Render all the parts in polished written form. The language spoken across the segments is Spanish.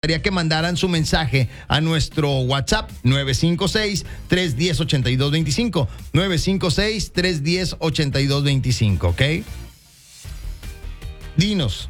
gustaría que mandaran su mensaje a nuestro WhatsApp 956-310-8225. 956-310-8225, ¿ok? Dinos,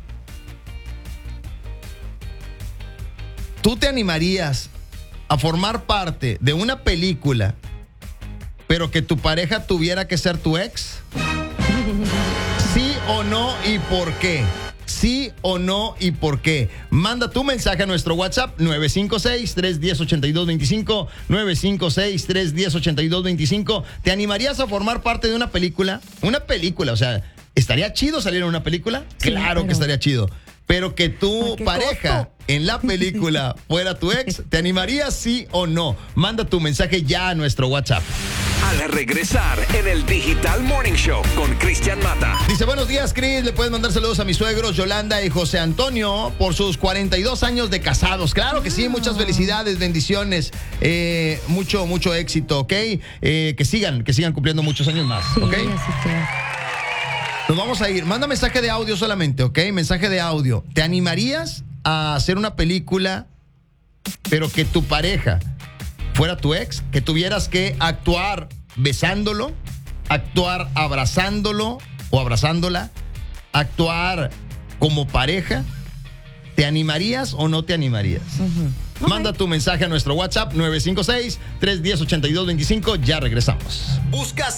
¿tú te animarías a formar parte de una película, pero que tu pareja tuviera que ser tu ex? ¿Sí o no y por qué? ¿Sí o no y por qué? Manda tu mensaje a nuestro WhatsApp 956-310-8225. 956-310-8225. ¿Te animarías a formar parte de una película? Una película, o sea, ¿estaría chido salir en una película? Sí, Claro que estaría chido. Pero que tu ¿qué pareja costo? en la película fuera tu ex, ¿te animarías sí o no? Manda tu mensaje ya a nuestro WhatsApp. Al regresar en el Digital Morning Show con Cristian Mata. Dice, buenos días, Cris. Le puedes mandar saludos a mis suegros Yolanda y José Antonio por sus 42 años de casados. Claro que sí, muchas felicidades, bendiciones, mucho éxito, ¿ok? Que sigan cumpliendo muchos años más, Sí, ¿ok? así sea. Nos vamos a ir. Manda mensaje de audio solamente, ¿ok? Mensaje de audio. ¿Te animarías a hacer una película, pero que tu pareja fuera tu ex? Que tuvieras que actuar besándolo, actuar abrazándolo o abrazándola, actuar como pareja. ¿Te animarías o no te animarías? Manda tu mensaje a nuestro WhatsApp 956-310-8225. Ya regresamos. ¿Buscas